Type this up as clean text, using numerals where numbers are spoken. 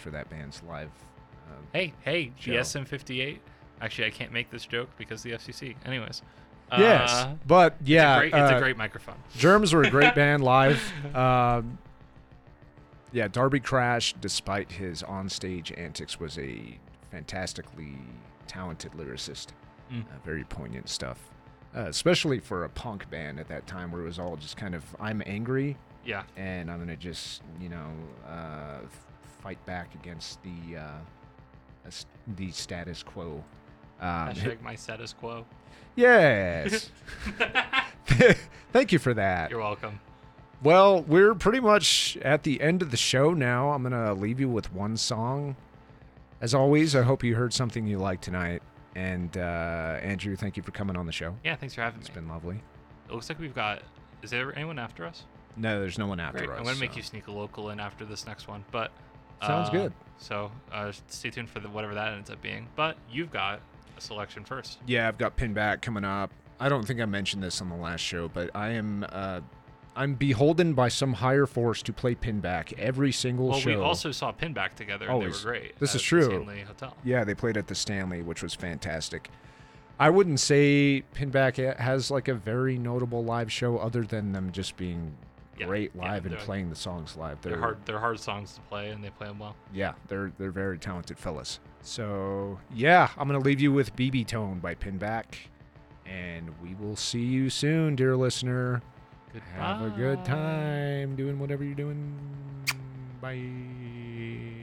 for that band's live. Hey, show. GSM58. Actually, I can't make this joke because of the FCC. Anyways. Yes, but yeah, it's a great microphone. Germs were a great band live. Yeah, Darby Crash, despite his onstage antics, was a fantastically talented lyricist. Very poignant stuff, especially for a punk band at that time where it was all just kind of, I'm angry, Yeah. and I'm gonna just fight back against the status quo. Hashtag my status quo. Yes. Thank you for that. You're welcome. Well, we're pretty much at the end of the show now. I'm going to leave you with one song. As always, I hope you heard something you liked tonight. And Andrew, thank you for coming on the show. Yeah, thanks for having me. It's been lovely. It looks like we've got... Is there anyone after us? No, there's no one after Great. us. I'm going to make you sneak a local in after this next one. But Sounds good. So stay tuned for whatever that ends up being. But you've got a selection first. Yeah, I've got Pinback coming up. I don't think I mentioned this on the last show, but I'm beholden by some higher force to play Pinback every single show. Well, we also saw Pinback together, and Always. they were great. This is at true. The Stanley Hotel. Yeah, they played at the Stanley, which was fantastic. I wouldn't say Pinback has like a very notable live show other than them just being great live and playing the songs live. They're hard songs to play, and they play them well. Yeah, they're very talented fellas. So, yeah, I'm going to leave you with BB Tone by Pinback, and we will see you soon, dear listener. Goodbye. Have a good time doing whatever you're doing. Bye.